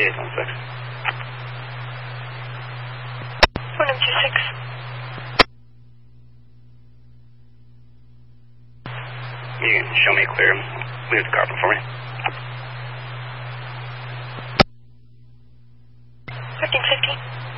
5816. 4926. You can show me a clear. Leave the carpet for me. 1350.